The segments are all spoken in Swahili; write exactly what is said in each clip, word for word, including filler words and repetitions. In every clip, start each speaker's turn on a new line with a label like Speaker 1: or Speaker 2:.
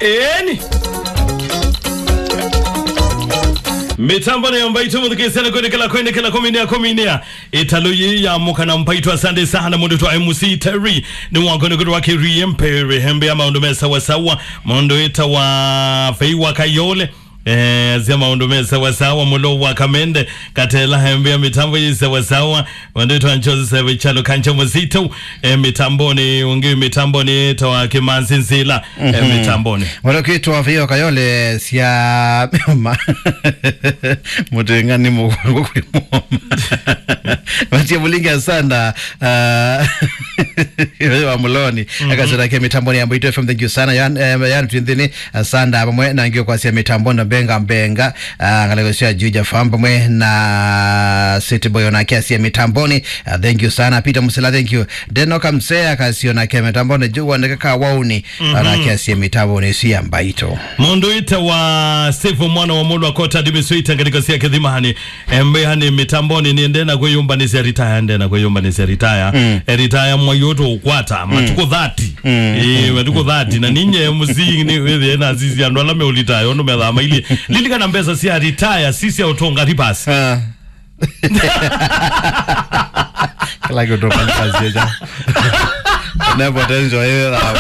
Speaker 1: Eni mitambo na mbaito mudhikisana kwenye kila kwenye kila kominia kominia italuyi ya muka na mbaito asante sana mundu tu M C Terry ni wakone kudu waki riempere hembe ya maundume sawa sawa mundu ita wa feiwa kayole Eh, zema undume sawa sawa mulo wa kamende katela hembe ya mitambo yi sawa sawa wandetu anchozi sawa chalo kancha mzito eh, mitambo ni ungi mitambo ni tawa kimansi nsila eh, mitambo ni
Speaker 2: wala kitu wa fiyo kayole siya mutenga ni mkulu kuli mwoma watia mulinga sana wa muloni akasura kia mitambo ni ambu ito F M. Thank you sana yan yan tuindhini sanda mwe na ngio kwa siya mitambo na benga benga ngalego siya juja famba mwe na City Boy na kia siya mitamboni. Uh, thank you sana Peter Musela, thank you Deno Kamsea kasi na kia mitamboni juwa ndeka wauni mm -hmm. na kia siya mitamboni siya mbaito
Speaker 1: mundu ita wa Sefu mwana wa mundu wa kota dimisuita katika siya kithimahani embe hani mitamboni ni endena kuyumba ni siya ritaya endena kuyumba ni siya ritaya mm. e ritaya mwa yoto ukwata mm. matuko dhati mm. e matuko dhati na ninye muziki ni weze na sisi ya ndola me ulitaya ono me dhama ili lili kana mbeza siya ritaya sisi ya utonga ribasi uh.
Speaker 2: kila kiyo toka nikazi ya never tenjo hiyo rao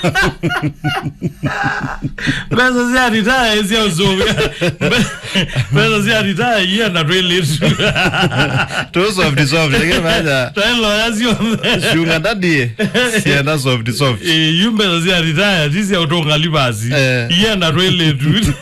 Speaker 1: Beza siya ritaya isi ya uzovi Beza siya ritaya iya na really
Speaker 2: to soft soft Lege maja
Speaker 1: Tailo ya siyo
Speaker 2: Shunga dadie Siya na soft soft
Speaker 1: Yu beza siya ritaya sisi ya utonga ribasi iya na really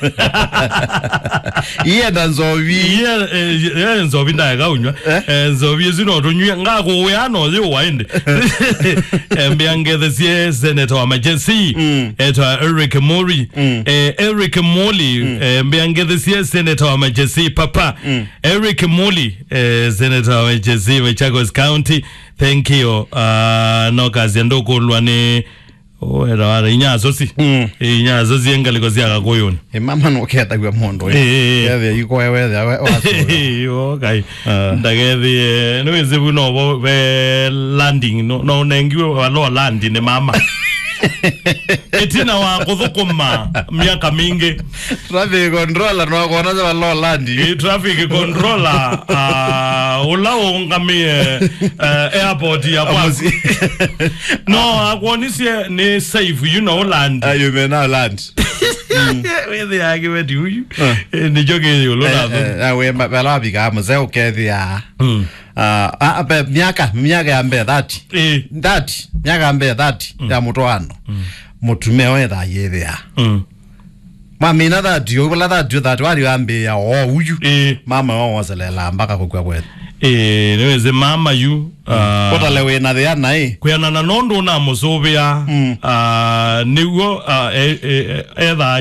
Speaker 2: iya na nzovi
Speaker 1: iya nzovi ndaye kaunywa nzovi zino otunywe nga kuwe ano zi uwaende mbiangeze siye senator wa majensi eto Eric Mori Eric Moli mbiangeze siye senator wa majensi papa Eric Moli senator wa majensi Machakos County. Thank you no kazi ndoko lwane oh era wala inyazo si mm. e inyazo ziengaliko ziaka koyoni
Speaker 2: e mama no keta kwa mondo e yave yuko wewe waso
Speaker 1: yo kai ndagethi no izibu no be landing no no nengiwe walo landing ne mama etina wa kuthukuma miaka mingi
Speaker 2: traffic controller no kona za walo landing
Speaker 1: e traffic controller uh ulao ngamie uh, airport ya kwasi no akwonisie ni safe you know land
Speaker 2: uh, you may now land
Speaker 1: we the argument you ni joke yo lo
Speaker 2: na we bala biga mzee kedia ah ah be miaka miaka ya mbe thirty eh thirty miaka ya mbe thirty ya mutwano mutume wetha yethia mm mami na that yo bala that that wali ambe ya oh uyu mama wao waselela mpaka kukwa kwetu
Speaker 1: eh niweze mama yu
Speaker 2: ah kota lewe na thia na eh
Speaker 1: kuyana na nondo na musubia ah niwo eh eh etha